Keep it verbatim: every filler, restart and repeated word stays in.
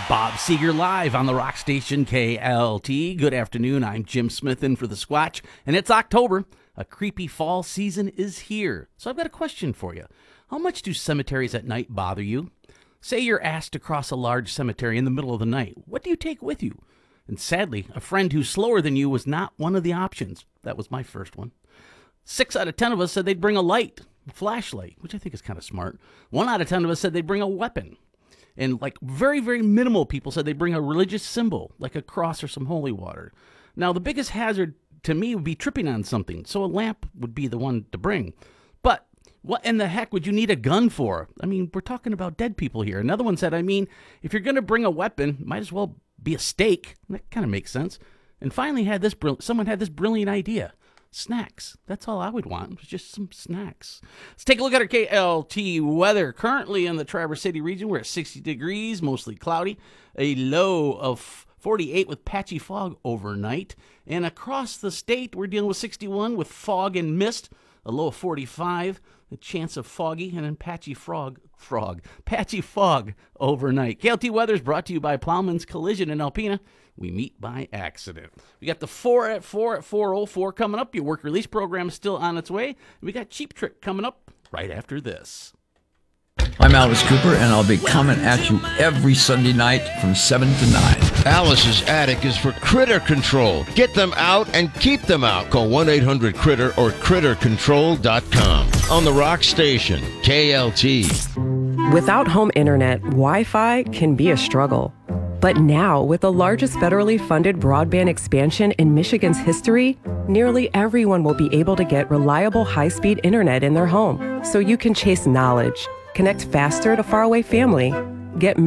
Bob Seger live on the rock station K L T. Good afternoon. I'm Jim Smith in for the Squatch, and it's October. A creepy fall season is here. So I've got a question for you. How much do cemeteries at night bother you? Say you're asked to cross a large cemetery in the middle of the night. What do you take with you? And sadly, a friend who's slower than you was not one of the options. That was my first one. Six out of ten of us said they'd bring a light, a flashlight, which I think is kind of smart. One out of ten of us said they'd bring a weapon. And like very, very minimal people said they'd bring a religious symbol, like a cross or some holy water. Now, the biggest hazard to me would be tripping on something, so a lamp would be the one to bring. But what in the heck would you need a gun for? I mean, we're talking about dead people here. Another one said, I mean, if you're going to bring a weapon, might as well be a stake. That kind of makes sense. And finally, had this brill- someone had this brilliant idea. Snacks. That's all I would want. It was just some snacks. Let's take a look at our K L T weather. Currently in the Traverse City region, we're at sixty degrees, mostly cloudy. A low of forty-eight with patchy fog overnight. And across the state, we're dealing with sixty-one with fog and mist. A low of forty-five. A chance of foggy and then patchy frog, frog, patchy fog overnight. K L T weather is brought to you by Plowman's Collision in Alpena. We meet by accident. We got the four at four at four oh four coming up. Your work release program is still on its way. We got Cheap Trick coming up right after this. I'm Alice Cooper, and I'll be coming at you every Sunday night from seven to nine. Alice's Attic is for critter control. Get them out and keep them out. Call one eight hundred critter or critter control dot com. On the rock station, K L T. Without home internet, Wi-Fi can be a struggle. But now, with the largest federally funded broadband expansion in Michigan's history, nearly everyone will be able to get reliable high-speed internet in their home, so you can chase knowledge, connect faster to faraway family, get